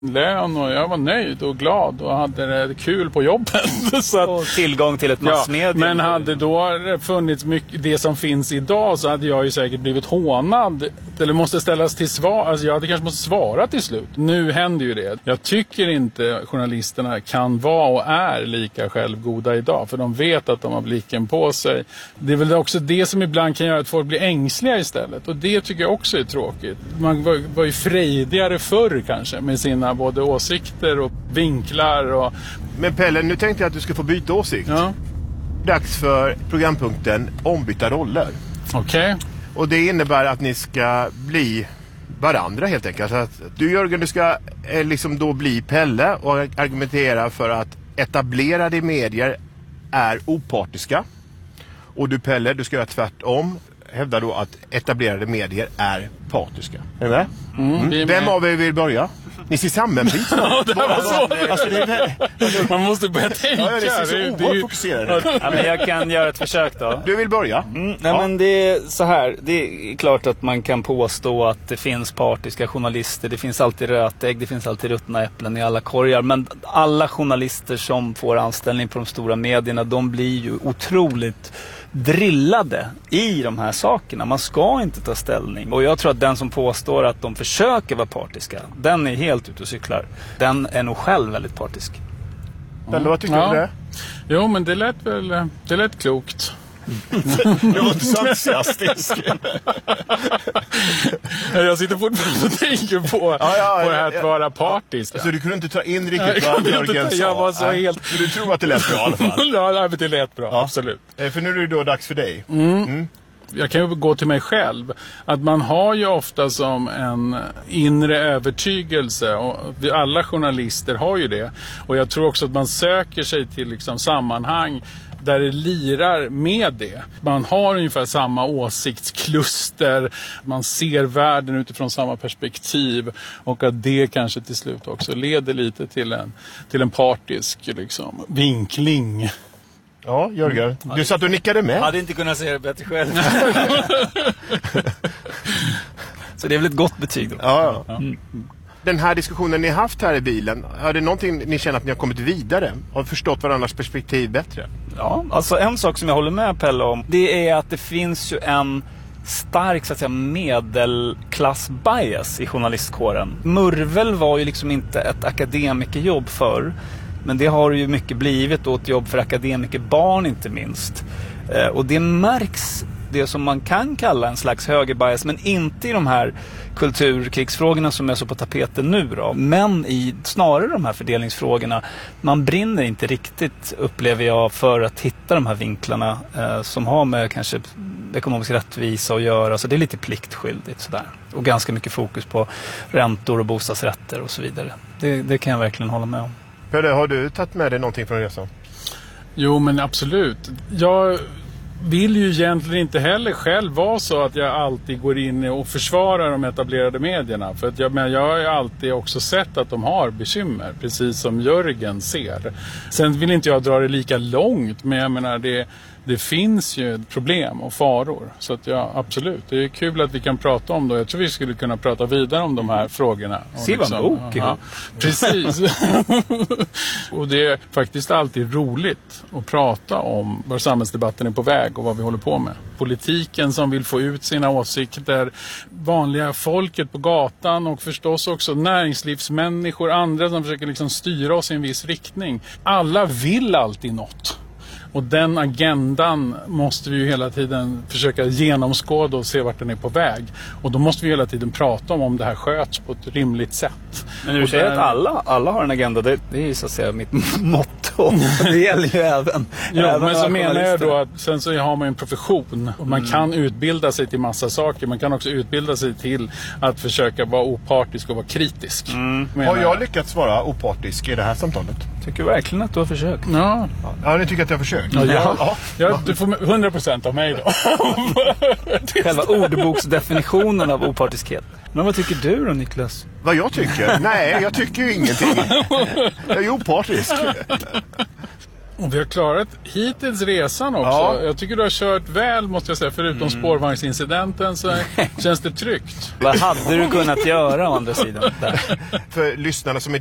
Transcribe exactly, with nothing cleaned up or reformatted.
lön och jag var nöjd och glad och hade det kul på jobbet. Så att, och tillgång till ett massmedium. Ja, men hade då funnits mycket, det som finns idag, så hade jag ju säkert blivit hånad. Eller måste ställas till svar. Alltså jag hade kanske måste svara till slut. Nu händer ju det. Jag tycker inte journalisterna kan vara och är lika självgoda idag. För de vet att de har blicken på sig. Det är väl också det som ibland kan göra att folk blir ängsliga istället. Och det tycker jag också är tråkigt. Man var, var ju frejdigare förr kanske med sina både åsikter och vinklar. Och... Men Pelle, nu tänkte jag att du ska få byta åsikt. Ja. Dags för programpunkten Ombytta roller. Okej. Okay. Och det innebär att ni ska bli varandra helt enkelt. Så att du Jörgen, du ska eh, liksom då bli Pelle och argumentera för att etablerade medier är opartiska. Och du Pelle, du ska göra tvärtom. Hävda då att etablerade medier är partiska. Är du med? Mm, mm. med. Vem av er vill börja? Ni ser sammanbit. Ja, det var så. Alltså, det är, alltså, man måste börja tänka. Ja, det är så oerhört fokuserade. Ja, men jag kan göra ett försök då. Du vill börja? Mm, nej, ja. men det är så här. Det är klart att man kan påstå att det finns partiska journalister. Det finns alltid rötägg, det finns alltid ruttna äpplen i alla korgar. Men alla journalister som får anställning på de stora medierna, de blir ju otroligt drillade i de här sakerna. Man ska inte ta ställning. Och jag tror att den som påstår att de försöker vara partiska, den är helt ute och cyklar. Den är nog själv väldigt partisk. Mm. Vad tycker ja. du det? Jo, men det lät väl det lät klokt. Jag var inte så entusiastisk. Jag sitter fortfarande och tänker på, ja, ja, på att ja, vara partisk. Så du kunde inte ta in riktigt vad Jörgen sa? Jag var så Nej. helt... Du tror att det lät bra i alla fall? Ja, det lät bra, ja. Absolut. För nu är det då dags för dig. Mm. Mm. Jag kan ju gå till mig själv. Att man har ju ofta som en inre övertygelse. Och vi alla journalister har ju det. Och jag tror också att man söker sig till liksom sammanhang där det lirar med det. Man har ungefär samma åsiktskluster. Man ser världen utifrån samma perspektiv. Och att det kanske till slut också leder lite till en, till en partisk liksom, vinkling. Ja, Jörgen. Du satt och nickade med. Jag hade inte kunnat säga det bättre själv. Så det är väl ett gott betyg då. Ja, ja. Mm. Den här diskussionen ni har haft här i bilen, är det någonting ni känner att ni har kommit vidare? Har förstått varandras perspektiv bättre? Ja, alltså en sak som jag håller med Pelle om, det är att det finns ju en stark så att säga medelklass-bias i journalistkåren. Murvel var ju liksom inte ett akademikerjobb för. Men det har ju mycket blivit då ett jobb för akademikerbarn inte minst. Eh, och det märks det som man kan kalla en slags högerbias, men inte i de här kulturkrigsfrågorna som är så på tapeten nu då. Men i snarare de här fördelningsfrågorna, man brinner inte riktigt, upplever jag, för att hitta de här vinklarna eh, som har med kanske ekonomisk rättvisa att göra. Så det är lite pliktskyldigt sådär. Och ganska mycket fokus på räntor och bostadsrätter och så vidare. Det, det kan jag verkligen hålla med om. Pelle, har du tagit med dig någonting från resan? Jo, men absolut. Jag vill ju egentligen inte heller själv vara så att jag alltid går in och försvarar de etablerade medierna. För att jag, men jag har ju alltid också sett att de har bekymmer, precis som Jörgen ser. Sen vill inte jag dra det lika långt, men jag menar det... Det finns ju problem och faror. Så att ja, absolut. Det är kul att vi kan prata om det. Jag tror vi skulle kunna prata vidare om de här frågorna. Se vad en bok. Ja, precis. Och det är faktiskt alltid roligt att prata om var samhällsdebatten är på väg och vad vi håller på med. Politiken som vill få ut sina åsikter. Vanliga folket på gatan och förstås också näringslivsmänniskor. Andra som försöker liksom styra oss i en viss riktning. Alla vill alltid något. Och den agendan måste vi ju hela tiden försöka genomskåda och se vart den är på väg. Och då måste vi hela tiden prata om om det här sköts på ett rimligt sätt. Men du säger där... att alla, alla har en agenda, det, det är ju så att säga mitt motto. Det gäller ju även. Ja, även men så menar jag då att sen så har man en profession. Och man mm. kan utbilda sig till massa saker. Man kan också utbilda sig till att försöka vara opartisk och vara kritisk. Mm. Har jag lyckats vara opartisk i det här samtalet? Tycker verkligen att du har försökt. Ja, ja ni tycker att jag har försökt. Ja, ja. Ja. Ja, du får hundra procent av mig då. Själva ordboksdefinitionen av opartiskhet. Men vad tycker du då, Niklas? Vad jag tycker? Nej, jag tycker ju ingenting. Jag är ju opartisk. Och vi har klarat hittills resan också. Ja. Jag tycker du har kört väl, måste jag säga. Förutom mm. spårvagnsincidenten så känns det tryggt. Vad hade du kunnat göra å andra sidan? Där? För lyssnarna som inte